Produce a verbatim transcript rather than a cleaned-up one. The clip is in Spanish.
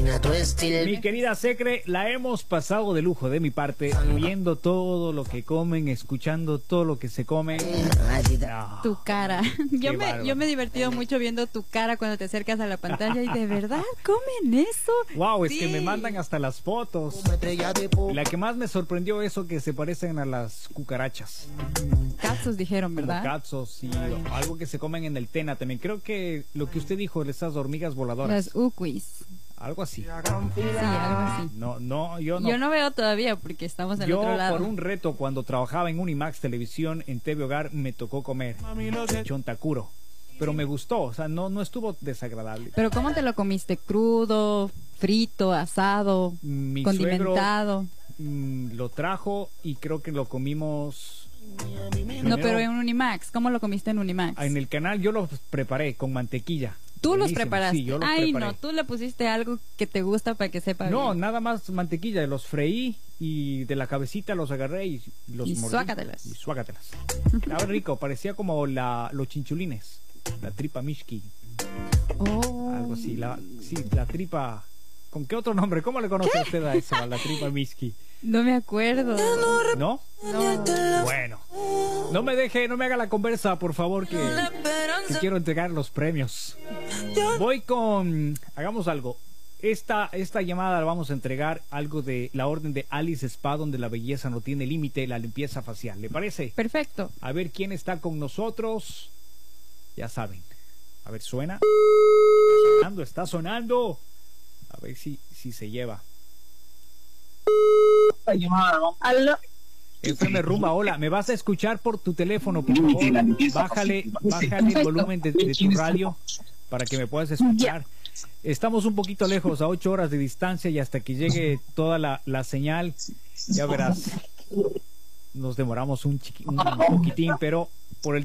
Mi querida Secre, la hemos pasado de lujo de mi parte, viendo todo lo que comen, escuchando todo lo que se come. Oh, tu cara. Yo me, yo me he divertido mucho viendo tu cara cuando te acercas a la pantalla y de verdad comen eso. Wow, es sí. que me mandan hasta las fotos. La que más me sorprendió eso que se parecen a las cucarachas. Katsus dijeron, ¿verdad? Como katsus y algo que se comen en el Tena también. Creo que lo que usted dijo de esas hormigas voladoras. Las uquis. Algo así. Sí, algo así. No, no, yo no. Yo no veo todavía porque estamos en yo, otro lado. Por un reto, cuando trabajaba en Unimax Televisión en T V Hogar, me tocó comer chontacuro. Pero me gustó, o sea, no, no estuvo desagradable. ¿Pero cómo te lo comiste? ¿Crudo, frito, asado, Mi condimentado? Suegro, mm, lo trajo y creo que lo comimos... Primero, no, pero en Unimax. ¿Cómo lo comiste en Unimax? En el canal yo los preparé con mantequilla. Tú Buenísimo. los preparaste. Sí, yo los Ay, preparé. no, tú le pusiste algo que te gusta para que sepa No, bien. nada más mantequilla, los freí y de la cabecita los agarré y los y mordí. suácatelas. Y suácatelas. Estaba rico, parecía como la, los chinchulines, la tripa mishki. Oh. Algo así, la, sí, la tripa... ¿Con qué otro nombre? ¿Cómo le conoce ¿Qué? usted a eso, a la tripa mishki? No me acuerdo. ¿No? No. Bueno, no me deje, no me haga la conversa, por favor, que, que quiero entregar los premios. Voy con... Hagamos algo. Esta, esta llamada la vamos a entregar algo de la orden de Alice Spa, donde la belleza no tiene límite, la limpieza facial. ¿Le parece? Perfecto. A ver quién está con nosotros. Ya saben. A ver, suena. Está sonando, está sonando. A ver si, si se lleva. ¿Aló? F M Rumba, hola, ¿me vas a escuchar por tu teléfono, por favor? Bájale, bájale el volumen de, de tu radio para que me puedas escuchar. Estamos un poquito lejos, a ocho horas de distancia, y hasta que llegue toda la, la señal, ya verás, nos demoramos un, chiqui, un poquitín, pero por el